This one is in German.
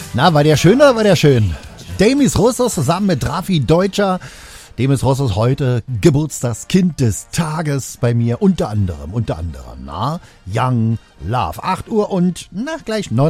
Na, war der schön oder war der schön? Demis Roussos zusammen mit Raffi Deutscher. Demis Roussos heute Geburtstagskind des Tages bei mir. Unter anderem, na, Young Love. 8 Uhr und, gleich 9.